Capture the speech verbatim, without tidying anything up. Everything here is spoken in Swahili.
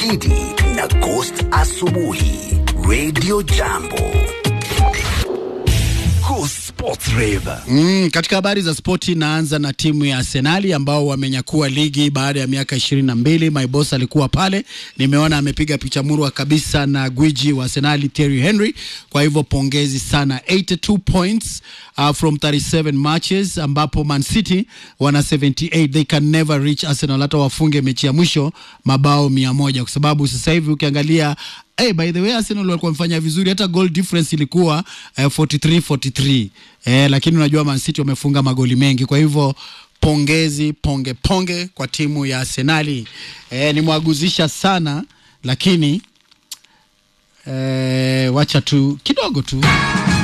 Gidi na Ghost asubuhi Radio Jambo. Sports Rave. Mm, katika habari za spoti naanza na timu ya Arsenal ambao wamenyakua ligi baada ya miaka ishirini na mbili. My boss alikuwa pale. Nimeona amepiga picha murwa kabisa na gwiji wa Arsenal Thierry Henry. Kwa hivyo pongezi sana. eighty-two points uh, from thirty-seven matches, ambapo Man City wana seventy-eight. They can never reach Arsenal hata wafunge mechi ya mwisho mabao mia moja, kwa sababu sasa hivi ukiangalia hey, by the way Arsenal walikuwa wamefanya vizuri, hata goal difference ilikuwa uh, forty-three forty-three. Eh, lakini unajua Man City wamefunga magoli mengi. Kwa hivyo pongezi ponge ponge kwa timu ya Arsenal. Eh, nimwaguzisha sana lakini eh, wacha tu kidogo tu